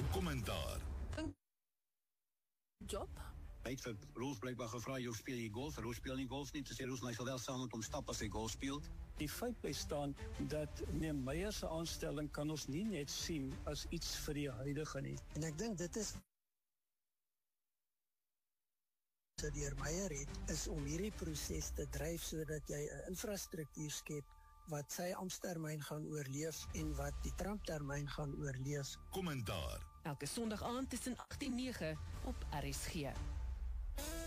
Kommentaar. Job? Hy het vir Roos blijkbaar gevra, jou speel jy golf? Roos speel nie golf nie, te sê Roos, hy sal wel saam met hom stap as hy golf speelt. Die feit bestaan dat meneer Meyer se aanstelling kan ons nie net sien as iets vir die huidige nie. En ek dink dit is so deur Meyer is om hierdie proses te dryf sodat jy 'n infrastruktuur skep wat sy amptetermyn gaan oorleef en wat die Trump-termyn gaan oorleef. Kommentaar. Elke Sondag aand tussen 8 en 9 op RSG.